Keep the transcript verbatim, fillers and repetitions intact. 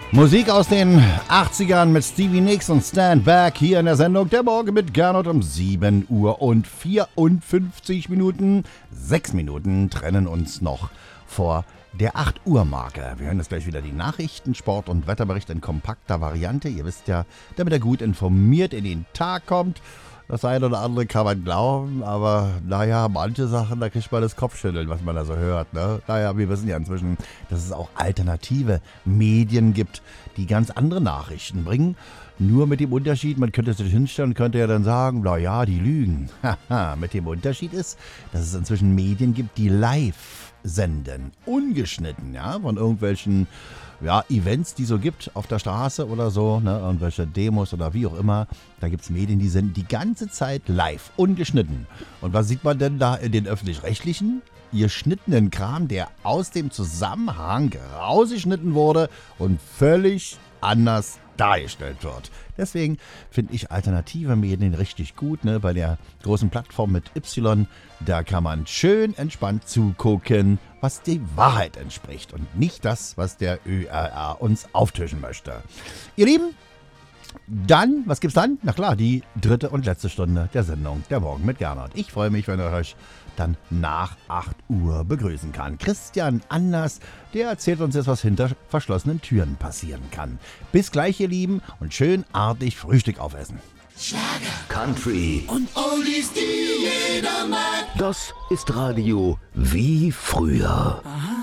Musik aus den achtzigern mit Stevie Nicks und Stand Back hier in der Sendung Der Morgen mit Gernot um sieben Uhr und vierundfünfzig Minuten. Sechs Minuten trennen uns noch vor der acht Uhr Marke. Wir hören jetzt gleich wieder die Nachrichten, Sport- und Wetterbericht in kompakter Variante. Ihr wisst ja, damit ihr gut informiert in den Tag kommt. Das eine oder andere kann man glauben, aber naja, manche Sachen, da kriegt man das Kopfschütteln, was man da so hört. Ne? Naja, wir wissen ja inzwischen, dass es auch alternative Medien gibt, die ganz andere Nachrichten bringen. Nur mit dem Unterschied, man könnte sich hinstellen und könnte ja dann sagen, naja, die lügen. Haha, mit dem Unterschied ist, dass es inzwischen Medien gibt, die live senden, ungeschnitten, ja, von irgendwelchen ja, Events, die so gibt auf der Straße oder so, ne, irgendwelche Demos oder wie auch immer. Da gibt es Medien, die sind die ganze Zeit live, ungeschnitten. Und was sieht man denn da in den Öffentlich-Rechtlichen? Ihr schnittenen Kram, der aus dem Zusammenhang rausgeschnitten wurde und völlig anders dargestellt wird. Deswegen finde ich alternative Medien richtig gut, ne? Bei der großen Plattform mit Y, da kann man schön entspannt zugucken, was die Wahrheit entspricht und nicht das, was der Ö R R uns auftischen möchte. Ihr Lieben, dann, was gibt's dann? Na klar, die dritte und letzte Stunde der Sendung Der Morgen mit Gernot. Ich freue mich, wenn ihr euch dann nach acht Uhr begrüßen kann. Christian Anders, der erzählt uns jetzt, was hinter verschlossenen Türen passieren kann. Bis gleich, ihr Lieben, und schön artig Frühstück aufessen. Schlager, Country und Oldies, die jeder mag. Das ist Radio wie früher. Aha.